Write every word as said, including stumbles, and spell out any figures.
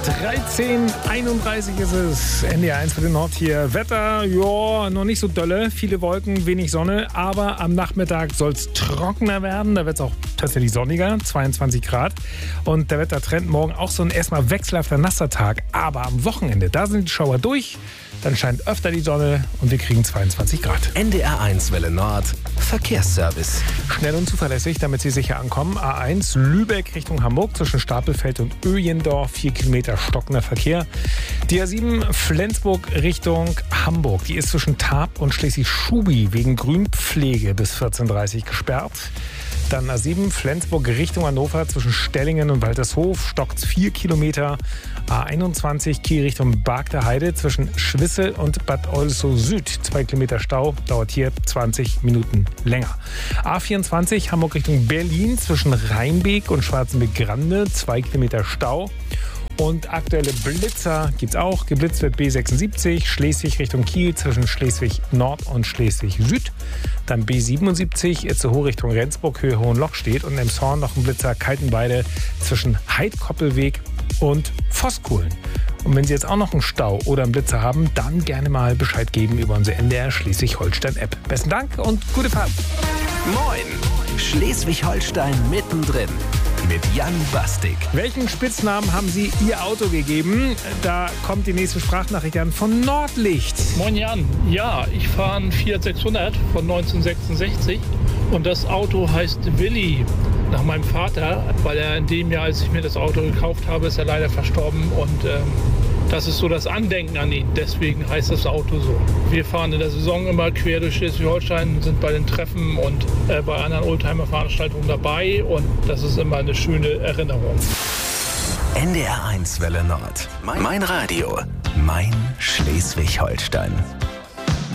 dreizehn Uhr einunddreißig ist es. N D R eins für den Nord hier. Wetter, ja, noch nicht so dolle. Viele Wolken, wenig Sonne. Aber am Nachmittag soll es trockener werden. Da wird es auch tatsächlich sonniger, zweiundzwanzig Grad. Und der Wettertrend morgen auch so ein erstmal wechselhafter nasser Tag. Aber am Wochenende, da sind die Schauer durch. Dann scheint öfter die Sonne und wir kriegen zweiundzwanzig Grad. N D R eins Welle Nord, Verkehrsservice. Schnell und zuverlässig, damit Sie sicher ankommen. A eins Lübeck Richtung Hamburg zwischen Stapelfeld und Öjendorf. Vier Kilometer stockender Verkehr. Die A sieben Flensburg Richtung Hamburg. Die ist zwischen Tarp und Schleswig-Schubi wegen Grünpflege bis vierzehn Uhr dreißig gesperrt. Dann A sieben Flensburg Richtung Hannover zwischen Stellingen und Waltershof stockt vier Kilometer. A einundzwanzig Kiel Richtung Barg der Heide zwischen Schwissel und Bad Oldesloe Süd. Zwei Kilometer Stau, dauert hier zwanzig Minuten länger. A vierundzwanzig Hamburg Richtung Berlin zwischen Rheinbeek und Schwarzenbeek-Grande. Zwei Kilometer Stau. Und aktuelle Blitzer gibt's auch. Geblitzt wird B sechsundsiebzig, Schleswig Richtung Kiel zwischen Schleswig Nord und Schleswig Süd. Dann B siebenundsiebzig, Itzehoe Richtung Rendsburg, Höhe Hohenloch steht. Und in Emshorn noch ein Blitzer, Kaltenweide zwischen Heidkoppelweg und Voskuhlen. Und wenn Sie jetzt auch noch einen Stau oder einen Blitzer haben, dann gerne mal Bescheid geben über unsere N D R Schleswig-Holstein-App. Besten Dank und gute Fahrt. Moin, Schleswig-Holstein mittendrin. Mit Jan Bastik. Welchen Spitznamen haben Sie Ihr Auto gegeben? Da kommt die nächste Sprachnachricht an von Nordlicht. Moin Jan, ja, ich fahre einen Fiat sechshundert von neunzehnhundertsechsundsechzig und das Auto heißt Willi nach meinem Vater, weil er in dem Jahr, als ich mir das Auto gekauft habe, ist er leider verstorben und ähm, das ist so das Andenken an ihn. Deswegen heißt das Auto so. Wir fahren in der Saison immer quer durch Schleswig-Holstein, sind bei den Treffen und äh, bei anderen Oldtimer-Veranstaltungen dabei und das ist immer eine schöne Erinnerung. N D R eins Welle Nord. Mein, mein Radio. Mein Schleswig-Holstein.